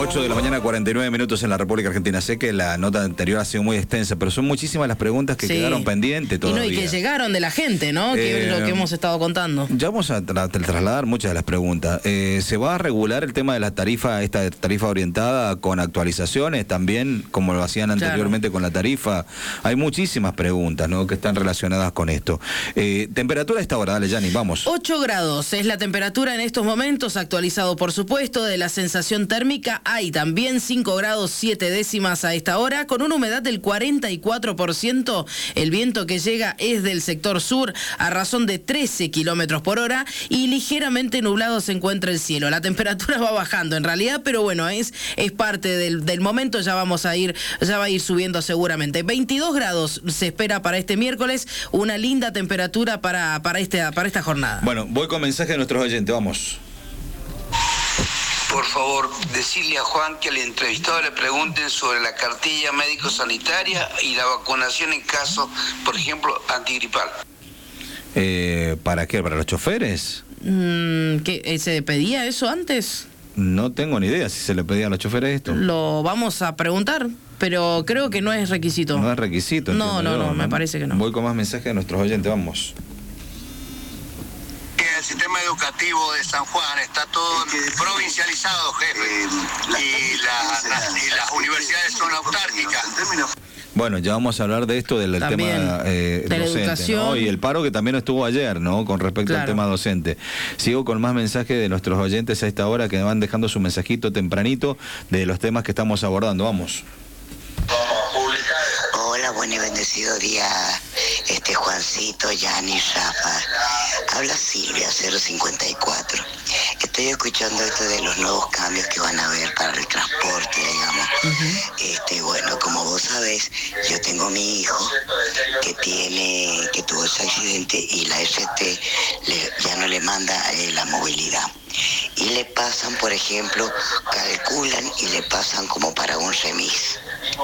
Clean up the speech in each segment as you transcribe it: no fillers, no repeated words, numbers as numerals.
8 de la mañana, 49 minutos en la República Argentina. Sé que la nota anterior ha sido muy extensa, pero son muchísimas las preguntas que quedaron pendientes todavía. Y que llegaron de la gente, ¿no? Que es lo que hemos estado contando. Ya vamos a trasladar muchas de las preguntas. ¿Se va a regular el tema de la tarifa, esta tarifa orientada con actualizaciones también, como lo hacían anteriormente con la tarifa? Hay muchísimas preguntas, ¿no?, que están relacionadas con esto. Temperatura a esta hora, dale, Yanni, vamos. 8 grados es la temperatura en estos momentos, actualizado por supuesto de la sensación térmica. Hay también 5 grados 7 décimas a esta hora, con una humedad del 44%. El viento que llega es del sector sur a razón de 13 kilómetros por hora y ligeramente nublado se encuentra el cielo. La temperatura va bajando en realidad, pero bueno, es parte del momento. Ya va a ir subiendo seguramente. 22 grados se espera para este miércoles, una linda temperatura para esta jornada. Bueno, voy con mensaje de nuestros oyentes, vamos. Por favor, decirle a Juan que al entrevistado le pregunten sobre la cartilla médico-sanitaria y la vacunación en caso, por ejemplo, antigripal. ¿Para qué? ¿Para los choferes? ¿Qué, se pedía eso antes? No tengo ni idea si se le pedía a los choferes esto. Lo vamos a preguntar, pero creo que no es requisito. No es requisito. No, me parece que no. Voy con más mensajes de nuestros oyentes, vamos. El sistema educativo de San Juan está todo provincializado, jefe, y las universidades son autárquicas. Bueno, ya vamos a hablar de esto, del también, tema de docente, educación, ¿no? Y el paro que también estuvo ayer, ¿no?, con respecto al tema docente. Sigo con más mensajes de nuestros oyentes a esta hora, que me van dejando su mensajito tempranito de los temas que estamos abordando. Vamos. Hola, buen y bendecido día, Juancito, Yanni, Rafa. Habla Silvia, 054. Estoy escuchando esto de los nuevos cambios que van a haber para el transporte, digamos. Bueno, como vos sabés, yo tengo mi hijo que tuvo ese accidente y la ST ya no le manda la movilidad. Y le pasan, por ejemplo, calculan y le pasan como para un remis.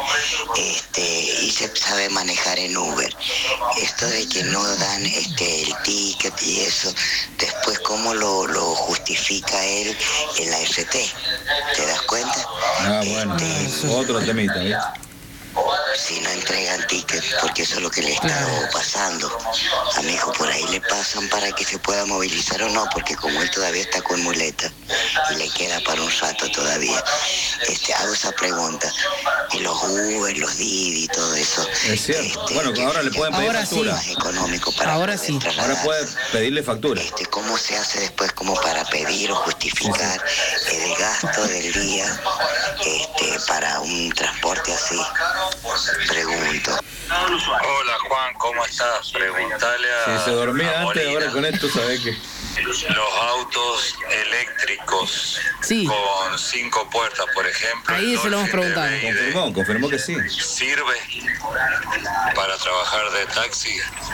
Y se sabe manejar en Uber. Esto de que no dan el ticket y eso, después cómo lo justifica él en la FT, ¿te das cuenta? Bueno, otro temita, ¿viste? Si no entregan ticket, porque eso es lo que le está pasando a mi hijo. Por ahí le pasan para que se pueda movilizar o no, porque como él todavía está con muleta y le queda para un rato todavía, hago esa pregunta. Y los Uber, los Didi y todo eso, es cierto. Bueno, ahora le pueden pedir factura. Más económico para ahora puede pedirle factura. ¿Cómo se hace después como para pedir o justificar el gasto del día para un transporte así? Pregunto. Hola Juan, ¿cómo estás? Preguntale a... Si se dormía antes, ahora con esto sabés que... Los autos eléctricos con 5 puertas, por ejemplo. Ahí se lo hemos preguntado. Confirmó que sí. ¿Sirve para trabajar de taxi?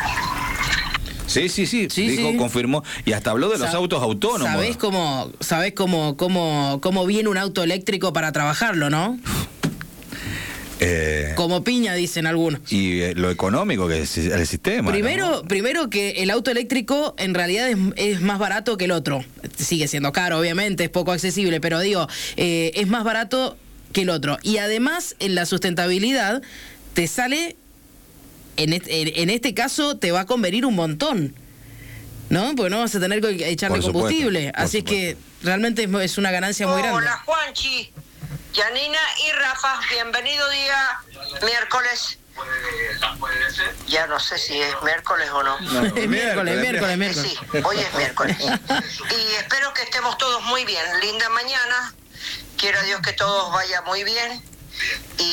Sí, dijo, confirmó, y hasta habló de los autos autónomos. ¿Sabés cómo viene un auto eléctrico para trabajarlo, no? Como piña, dicen algunos. Y lo económico que es el sistema. Primero que el auto eléctrico en realidad es más barato que el otro. Sigue siendo caro, obviamente, es poco accesible, pero digo, es más barato que el otro. Y además, en la sustentabilidad, te sale, en este caso, te va a convenir un montón, ¿no? Porque no vas a tener que echarle combustible. Así que realmente es una ganancia muy grande. Hola, Juanchi. Yanina y Rafa, bienvenido día miércoles. Ya no sé si es miércoles o no. Miércoles. Sí, hoy es miércoles. Y espero que estemos todos muy bien. Linda mañana. Quiero a Dios que todos vaya muy bien.